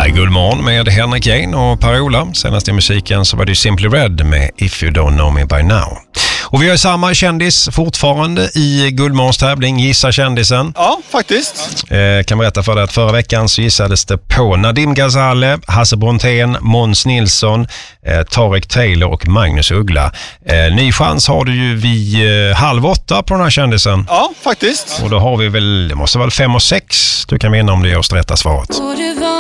här är Guldmorgon med Henrik Jane och Per-Ola. Senast i musiken så var det Simply Red med If You Don't Know Me By Now. Och vi har samma kändis fortfarande i Guldmorgons tävling Gissa kändisen. Ja, faktiskt. Kan berätta för dig att förra veckan så gissades det på Nadim Ghazale, Hasse Brontén, Måns Nilsson, Tarek Taylor och Magnus Uggla. Ny chans har du ju vid 7:30 på den här kändisen. Ja, faktiskt. Och då har vi väl, det måste vara 5 och 6 du kan vinna om du ger oss rätta svaret.